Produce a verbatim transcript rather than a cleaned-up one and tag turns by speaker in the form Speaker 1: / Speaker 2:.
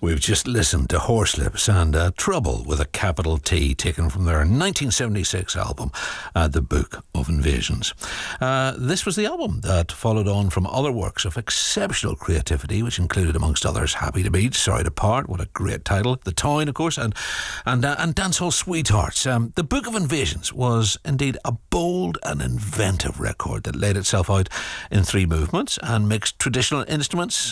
Speaker 1: We've just listened to Horselips and uh, Trouble with a capital T, taken from their nineteen seventy-six album, uh, The Book of Invasions. Uh, this was the album that followed on from other works of exceptional creativity, which included, amongst others, Happy to Beat, Sorry to Part, what a great title, The Town, of course, and and, uh, and Dancehall Sweethearts. Um, the Book of Invasions was indeed a bold and inventive record that laid itself out in three movements and mixed traditional instruments